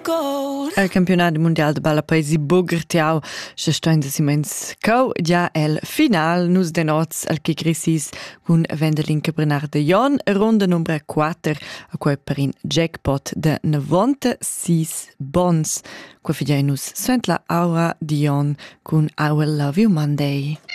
Il campionato mondiale de balla paesi Bogertiau se sta in simens cau già el final nus de noz al che grisis cun Wendelin Bernard de Jon ronda numero 4 a quei per in jackpot de 96 bons. Qua fidia nus sent la Aura Dion cun I Will Love You Monday.